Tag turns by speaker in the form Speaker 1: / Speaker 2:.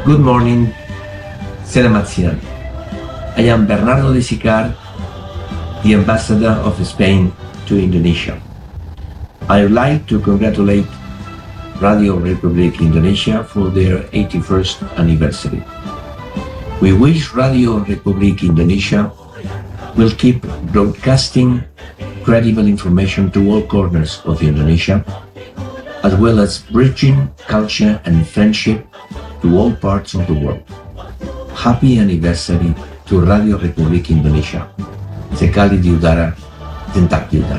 Speaker 1: Good morning, Selamat siang. I am Bernardo de Sicar, the ambassador of Spain to Indonesia. I would like to congratulate Radio Republik Indonesia for their 81st anniversary. We wish Radio Republik Indonesia will keep broadcasting credible information to all corners of Indonesia, as well as bridging culture and friendship to all parts of the world. Happy anniversary to Radio Republik Indonesia. Sekali di udara, tentak di udara.